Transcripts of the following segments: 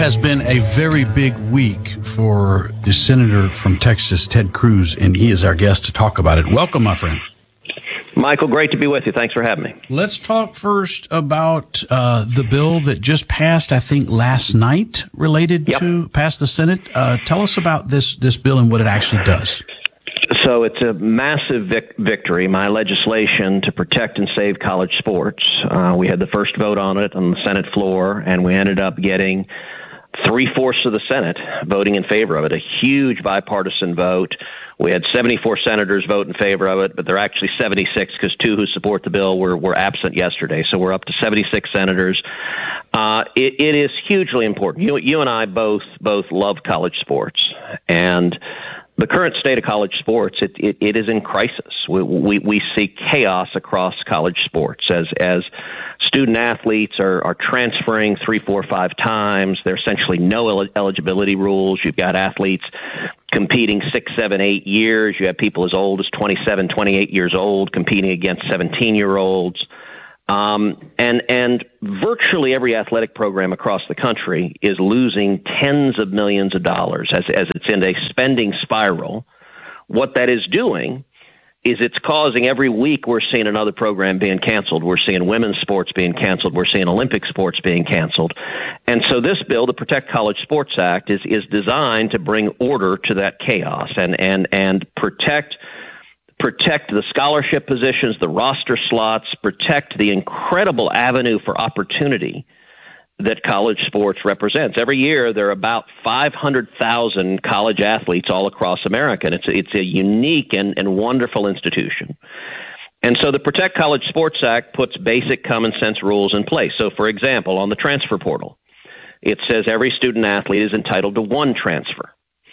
has been a very big week for the senator from Texas, Ted Cruz, and he is our guest to talk about it. Welcome, my friend. Michael, great to be with you. Thanks for having me. Let's talk first about the bill that just passed, I think, last night, passed the Senate. Tell us about this bill and what it actually does. So it's a massive victory, my legislation to protect and save college sports. We had the first vote on it on the Senate floor, and we ended up getting 3/4 of the Senate voting in favor of it, a huge bipartisan vote. We had 74 senators vote in favor of it, but there are actually 76 because 2 who support the bill were absent yesterday. So we're up to 76 senators. It is hugely important. You and I both love college sports, and the current state of college sports, it is in crisis. We see chaos across college sports as student athletes are transferring 3, 4, 5 times. There are essentially no eligibility rules. You've got athletes competing 6, 7, 8 years. You have people as old as 27, 28 years old competing against 17-year-olds. And virtually every athletic program across the country is losing tens of millions of dollars as it's in a spending spiral. What that is doing is it's causing every week we're seeing another program being canceled. We're seeing women's sports being canceled. We're seeing Olympic sports being canceled. And so this bill, the Protect College Sports Act, is designed to bring order to that chaos and protect the scholarship positions, the roster slots, protect the incredible avenue for opportunity that college sports represents. Every year, there are about 500,000 college athletes all across America, and it's a unique and wonderful institution. And so the Protect College Sports Act puts basic common sense rules in place. So, for example, on the transfer portal, it says every student athlete is entitled to 1 transfer.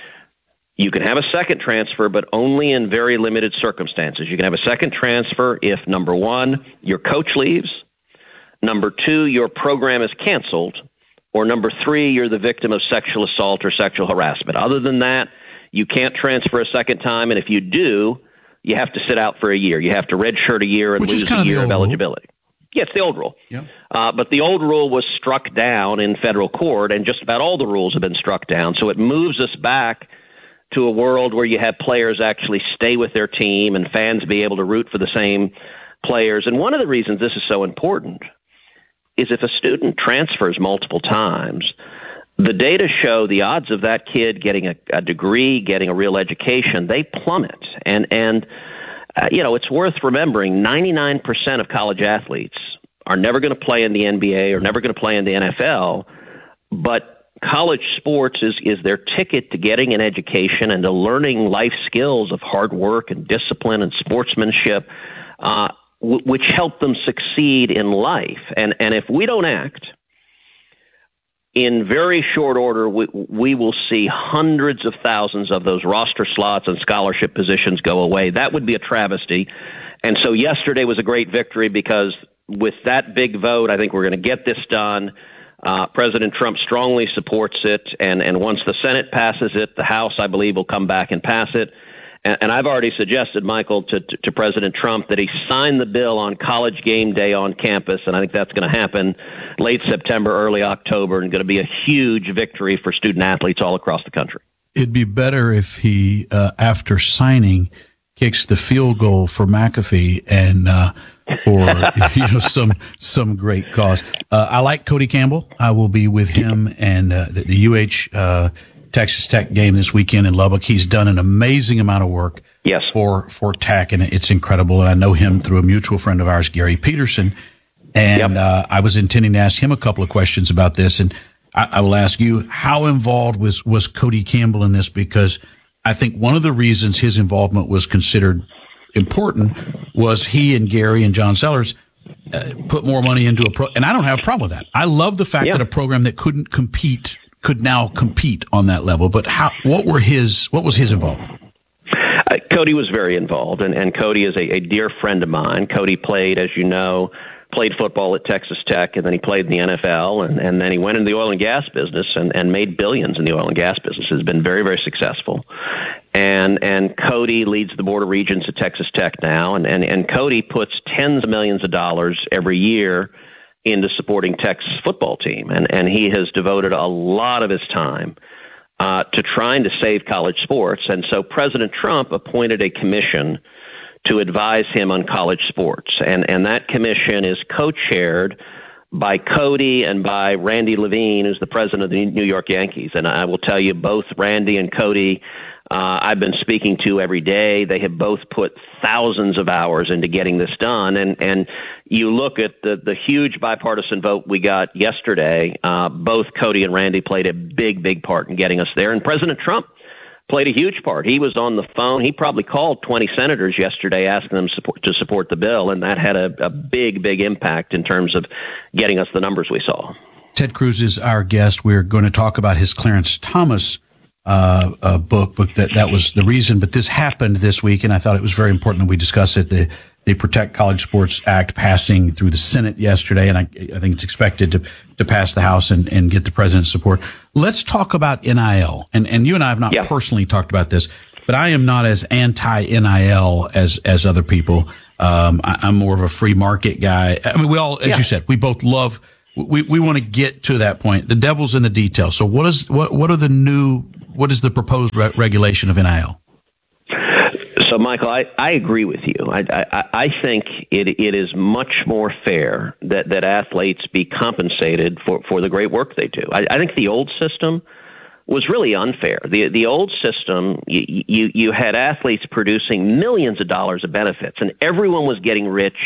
You can have a second transfer, but only in very limited circumstances. You can have a second transfer if, number 1, your coach leaves, number 2, your program is canceled, or number 3, you're the victim of sexual assault or sexual harassment. Other than that, you can't transfer a second time, and if you do, you have to sit out for a year. You have to redshirt a year and lose a year of eligibility. Yeah, it's the old rule. Yeah. But the old rule was struck down in federal court, and just about all the rules have been struck down, so it moves us back to a world where you have players actually stay with their team and fans be able to root for the same players. And one of the reasons this is so important is if a student transfers multiple times, the data show the odds of that kid getting a degree, getting a real education, they plummet. And it's worth remembering 99% of college athletes are never going to play in the NBA or never going to play in the NFL, but college sports is their ticket to getting an education and to learning life skills of hard work and discipline and sportsmanship, which help them succeed in life. And if we don't act, in very short order, we will see hundreds of thousands of those roster slots and scholarship positions go away. That would be a travesty. And so yesterday was a great victory because with that big vote, I think we're going to get this done. President Trump strongly supports it, and once the Senate passes it, the House, I believe, will come back and pass it. And I've already suggested, Michael, to President Trump that he sign the bill on college game day on campus, and I think that's going to happen late September, early October, and going to be a huge victory for student athletes all across the country. It'd be better if he, after signing, kicks the field goal for McAfee and for some great cause. I like Cody Campbell. I will be with him and the UH Texas Tech game this weekend in Lubbock. He's done an amazing amount of work for Tech, and it's incredible. And I know him through a mutual friend of ours, Gary Peterson. And I was intending to ask him a couple of questions about this, and I will ask you, how involved was Cody Campbell in this? Because I think one of the reasons his involvement was considered important was he and Gary and John Sellers put more money into and I don't have a problem with that. I love the fact that a program that couldn't compete could now compete on that level. But what was his involvement? Cody was very involved, and Cody is a dear friend of mine. Cody played, as you know, football at Texas Tech, and then he played in the NFL, and then he went into the oil and gas business and made billions in the oil and gas business. Has been very, very successful. And Cody leads the Board of Regents at Texas Tech now, and Cody puts tens of millions of dollars every year into supporting Texas football team, and he has devoted a lot of his time to trying to save college sports. And so President Trump appointed a commission to advise him on college sports, and that commission is co-chaired by Cody and by Randy Levine, who's the president of the New York Yankees. And I will tell you, both Randy and Cody, I've been speaking to every day. They have both put thousands of hours into getting this done. And you look at the huge bipartisan vote we got yesterday, both Cody and Randy played a big part in getting us there. And President Trump played a huge part. He was on the phone. He probably called 20 senators yesterday asking them to support the bill, and that had a big impact in terms of getting us the numbers we saw. Ted Cruz is our guest. We're going to talk about his Clarence Thomas book. That was the reason, but this happened this week, and I thought it was very important that we discuss it. The Protect College Sports Act passing through the Senate yesterday, and I think it's expected to pass the House and get the president's support. Let's talk about NIL. And you and I have not personally talked about this, but I am not as anti-NIL as other people. I'm more of a free market guy. I mean, we all, as you said, we both love, we want to get to that point. The devil's in the details. So what is the proposed regulation of NIL? So, Michael, I agree with you. I think it is much more fair that athletes be compensated for the great work they do. I think the old system was really unfair. The old system, you had athletes producing millions of dollars of benefits, and everyone was getting rich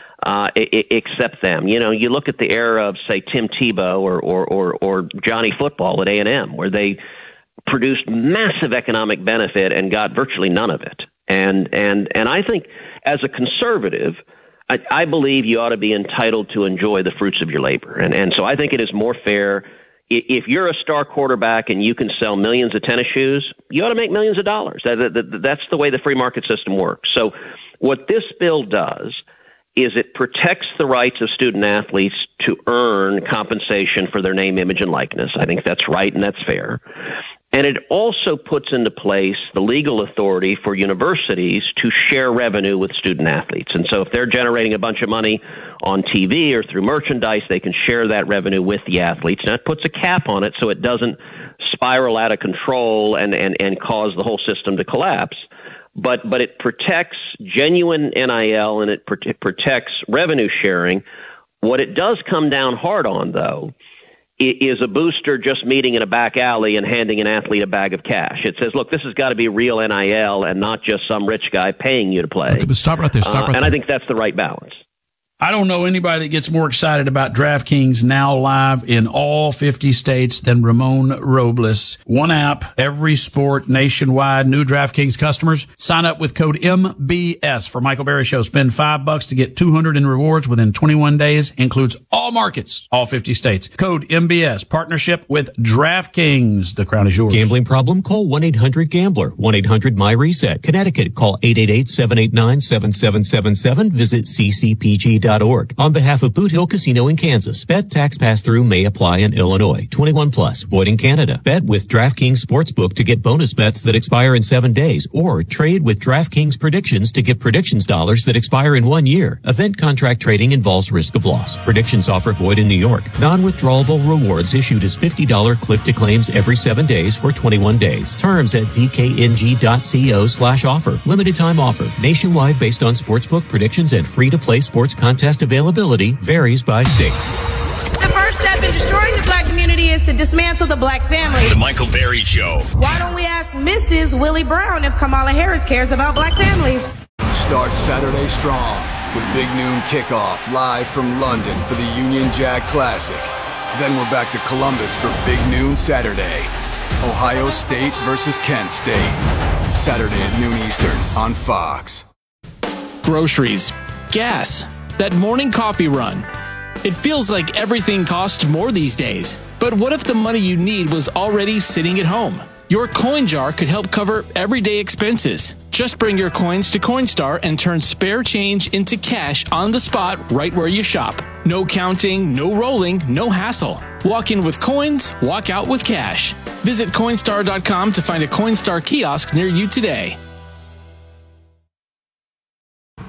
except them. You know, you look at the era of, say, Tim Tebow or Johnny Football at A&M, where they produced massive economic benefit and got virtually none of it. And I think as a conservative, I believe you ought to be entitled to enjoy the fruits of your labor. And so I think it is more fair. If you're a star quarterback and you can sell millions of tennis shoes, you ought to make millions of dollars. That's the way the free market system works. So what this bill does is it protects the rights of student athletes to earn compensation for their name, image, and likeness. I think that's right and that's fair. And it also puts into place the legal authority for universities to share revenue with student athletes. And so if they're generating a bunch of money on TV or through merchandise, they can share that revenue with the athletes. Now, it puts a cap on it so it doesn't spiral out of control and cause the whole system to collapse. But it protects genuine NIL and it protects revenue sharing. What it does come down hard on, though, is a booster just meeting in a back alley and handing an athlete a bag of cash. It says, look, this has got to be real NIL and not just some rich guy paying you to play. Okay, but stop right there. And I think that's the right balance. I don't know anybody that gets more excited about DraftKings now live in all 50 states than Ramon Robles. One app, every sport, nationwide. New DraftKings customers, sign up with code MBS for Michael Berry Show. Spend $5 to get $200 in rewards within 21 days. Includes all markets, all 50 states. Code MBS. Partnership with DraftKings. The crown is yours. Gambling problem? Call 1-800-GAMBLER. 1-800-MY-RESET. Connecticut, call 888-789-7777. Visit ccpg.org. On behalf of Boot Hill Casino in Kansas, bet tax pass-through may apply in Illinois. 21 plus, void in Canada. Bet with DraftKings Sportsbook to get bonus bets that expire in 7 days, or trade with DraftKings Predictions to get predictions dollars that expire in 1 year. Event contract trading involves risk of loss. Predictions offer void in New York. Non-withdrawable rewards issued as $50 click-to-claims every 7 days for 21 days. Terms at dkng.co/offer. Limited time offer. Nationwide based on sportsbook predictions and free-to-play sports contest availability varies by state. The first step in destroying the black community is to dismantle the black family. The Michael Berry Show. Why don't we ask Mrs. Willie Brown if Kamala Harris cares about black families? Start Saturday strong with Big Noon Kickoff live from London for the Union Jack Classic. Then we're back to Columbus for Big Noon Saturday. Ohio State versus Kent State. Saturday at noon Eastern on Fox. Groceries, gas, that morning coffee run. It feels like everything costs more these days. But what if the money you need was already sitting at home? Your coin jar could help cover everyday expenses. Just bring your coins to Coinstar and turn spare change into cash on the spot right where you shop. No counting, no rolling, no hassle. Walk in with coins, walk out with cash. Visit Coinstar.com to find a Coinstar kiosk near you today.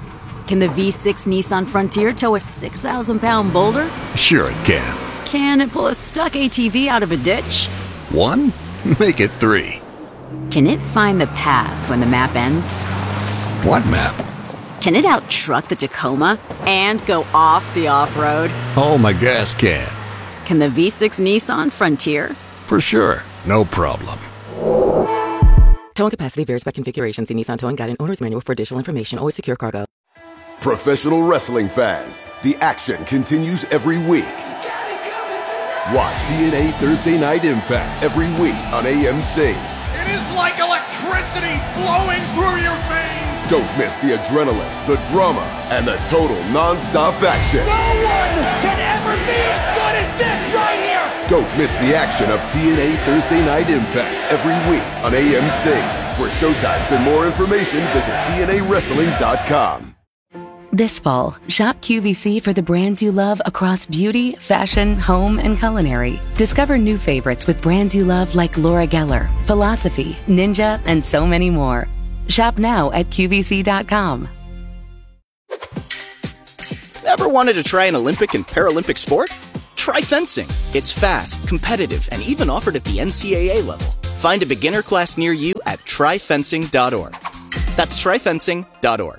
Can the V6 Nissan Frontier tow a 6,000-pound boulder? Sure it can. Can it pull a stuck ATV out of a ditch? 1? Make it 3. Can it find the path when the map ends? What map? Can it out-truck the Tacoma and go off the off-road? Oh, my gas can. Can the V6 Nissan Frontier? For sure. No problem. Towing capacity varies by configuration. See Nissan Towing Guide and Owner's Manual for additional information. Always secure cargo. Professional wrestling fans, the action continues every week. Watch TNA Thursday Night Impact every week on AMC. It is like electricity flowing through your veins. Don't miss the adrenaline, the drama, and the total non-stop action. No one can ever be as good as this right here. Don't miss the action of TNA Thursday Night Impact every week on AMC. For showtimes and more information, visit TNAWrestling.com. This fall, shop QVC for the brands you love across beauty, fashion, home, and culinary. Discover new favorites with brands you love like Laura Geller, Philosophy, Ninja, and so many more. Shop now at QVC.com. Ever wanted to try an Olympic and Paralympic sport? Try fencing. It's fast, competitive, and even offered at the NCAA level. Find a beginner class near you at tryfencing.org. That's tryfencing.org.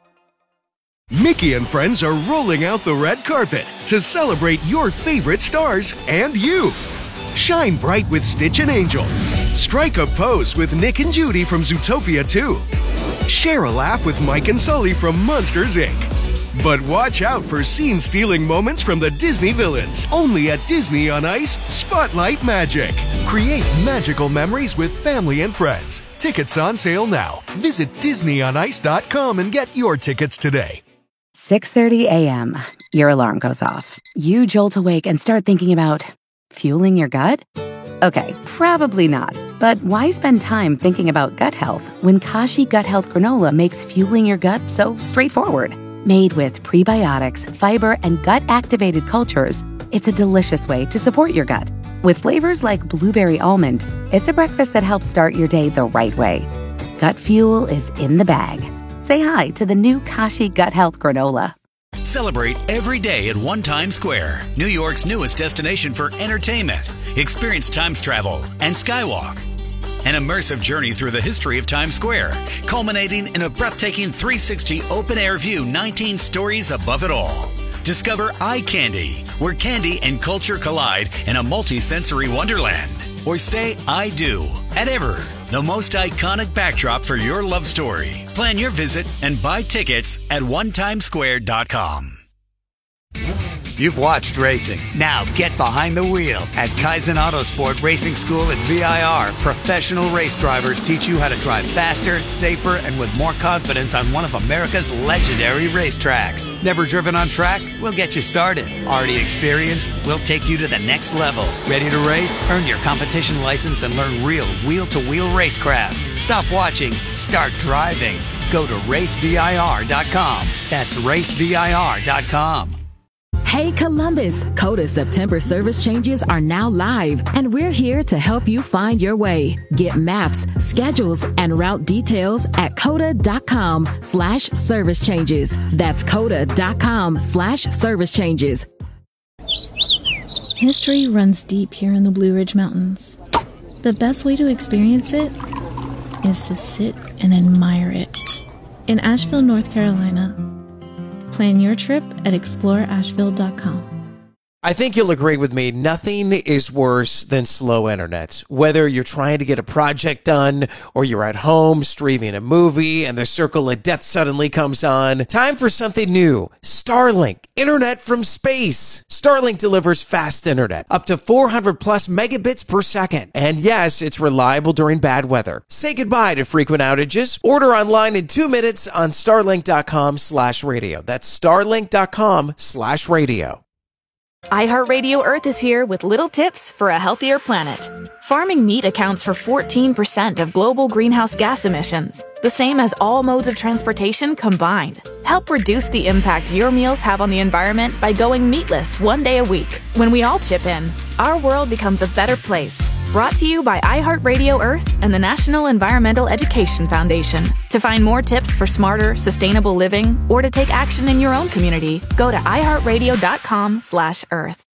Mickey and friends are rolling out the red carpet to celebrate your favorite stars and you. Shine bright with Stitch and Angel. Strike a pose with Nick and Judy from Zootopia 2. Share a laugh with Mike and Sully from Monsters, Inc. But watch out for scene-stealing moments from the Disney villains. Only at Disney on Ice Spotlight Magic. Create magical memories with family and friends. Tickets on sale now. Visit DisneyOnIce.com and get your tickets today. 6:30 a.m. Your alarm goes off. You jolt awake and start thinking about fueling your gut? Okay, probably not. But why spend time thinking about gut health when Kashi Gut Health Granola makes fueling your gut so straightforward? Made with prebiotics, fiber, and gut-activated cultures, it's a delicious way to support your gut. With flavors like blueberry almond, it's a breakfast that helps start your day the right way. Gut fuel is in the bag. Say hi to the new Kashi Gut Health Granola. Celebrate every day at One Times Square, New York's newest destination for entertainment. Experience Times travel and Skywalk. An immersive journey through the history of Times Square, culminating in a breathtaking 360 open-air view 19 stories above it all. Discover Eye Candy, where candy and culture collide in a multi-sensory wonderland. Or say I do at Ever, the most iconic backdrop for your love story. Plan your visit and buy tickets at onetimesquare.com. You've watched racing. Now get behind the wheel. At Kaizen Autosport Racing School at VIR, professional race drivers teach you how to drive faster, safer, and with more confidence on one of America's legendary racetracks. Never driven on track? We'll get you started. Already experienced? We'll take you to the next level. Ready to race? Earn your competition license and learn real wheel-to-wheel racecraft. Stop watching. Start driving. Go to racevir.com. That's racevir.com. Hey Columbus, COTA September service changes are now live, and we're here to help you find your way. Get maps, schedules, and route details at COTA.com/service changes. That's COTA.com/service changes. History runs deep here in the Blue Ridge Mountains. The best way to experience it is to sit and admire it. In Asheville, North Carolina, plan your trip at exploreasheville.com. I think you'll agree with me, nothing is worse than slow internet. Whether you're trying to get a project done or you're at home streaming a movie and the circle of death suddenly comes on, time for something new. Starlink, internet from space. Starlink delivers fast internet, up to 400 plus megabits per second. And yes, it's reliable during bad weather. Say goodbye to frequent outages. Order online in 2 minutes on starlink.com/radio. That's starlink.com/radio. iHeartRadio Earth is here with little tips for a healthier planet. Farming meat accounts for 14% of global greenhouse gas emissions, the same as all modes of transportation combined. Help reduce the impact your meals have on the environment by going meatless 1 day a week. When we all chip in, our world becomes a better place. Brought to you by iHeartRadio Earth and the National Environmental Education Foundation. To find more tips for smarter, sustainable living or to take action in your own community, go to iHeartRadio.com/Earth.